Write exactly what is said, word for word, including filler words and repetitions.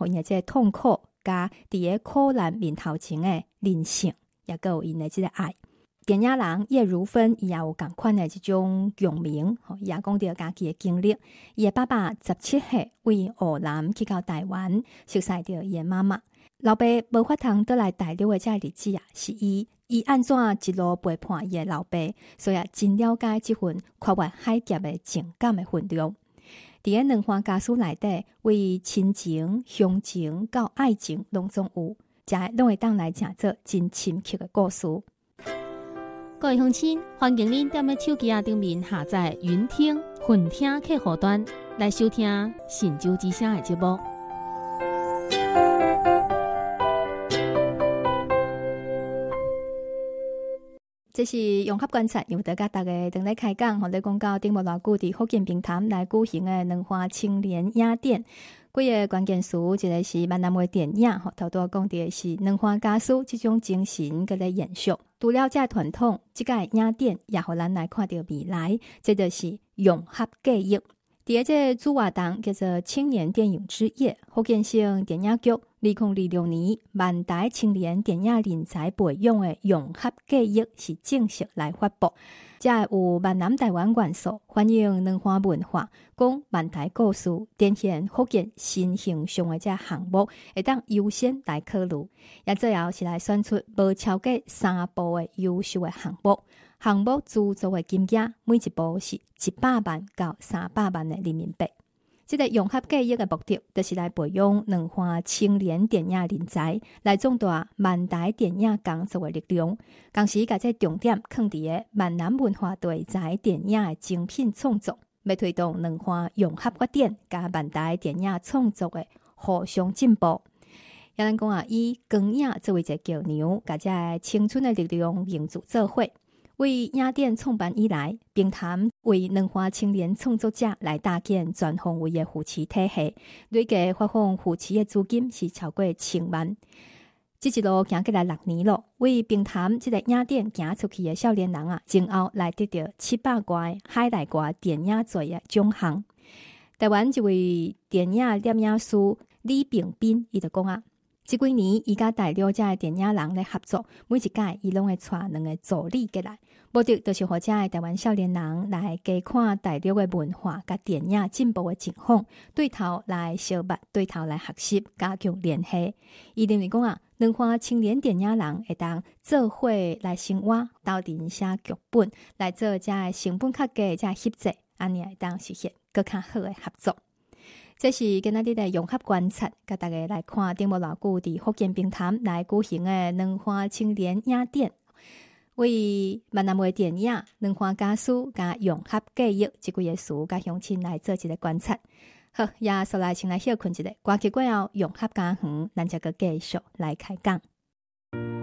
互因的这痛苦加伫个苦难面头前的人性，也有因的这个爱。电影人叶如芬伊也有同款的这种共鸣，伊也讲到家己的经历。伊的爸爸十七岁为湖南去到台湾，熟悉到伊的妈妈。老爸无法通倒来大陆的这日子啊，是伊伊安怎一路陪伴伊的老爸，所以真了解这份跨越海峡的情感的分量。伫个两番家书内底，为亲情、乡情到爱情，拢总有，才拢会当来讲做真深刻的故事。 各位乡亲，欢迎您踮咧手机啊顶面下载云听、混听客户端来收听《神州之声》的节目。 这是融合观察，由得甲大家等来开讲，互咧讲到顶无偌久伫福建平潭来举行的两花青年影展。几个关键词，一个是闽南话电影，吼，头拄讲的是两花家书这种精神个咧延续。除了这传统，这个影展也互咱来看到未来，这就是融合记忆。第二个主活动叫做青年电影之夜，福建省电影局二零二六年万台青年电影人才培养的融合记忆是正式来发布。这有闽南台湾元素，反映两花文化，讲闽台故事，展现福建新形象的这项目，会当优先来考虑。也最后是来选出无超过三部的优秀的项目。项目制作的金额每一部是一百万到三百万的人民币。这个融合记忆的目的，就是来培养两花青年电影人才，来壮大闽台电影工作的力量。同时，把这重点放伫个闽南文化题材电影的精品创作，要推动两花融合发展，加闽台电影创作的互相进步。也咱讲啊，以光影作为一个桥梁，把这青春的力量凝聚做伙。为影展创办以来，平潭为两花青年创作者来搭建全方位的扶持体系，累计发放扶持的资金是超过千万。这一路行过来六年了，为平潭这个影展行出去的少年人啊，前后来得到七百多海内外电影节的奖项。台湾一位电影摄影师李炳斌，伊就讲啊。这几年，伊甲大陆遮的电影人咧合作，每一届伊拢会带两个助理过来，目的就是互遮的台湾少年人来加看大陆的文化甲电影进步的情况，对头来小捌，对头来学习，加强联系。伊认为讲啊，两花青年电影人会当做伙来生活，斗阵写剧本，来做遮的成本较低遮翕制，安尼会当实现更较好的合作。这是今仔日的融合观察，甲大家来看顶无偌久伫福建平潭来举行的两花青年影展，为闽南话电影、两花家书加融合记忆这几个词甲乡亲来做一个观察。好，也所来先来休困一下，歌曲过后融合家园，咱则个继续来开讲。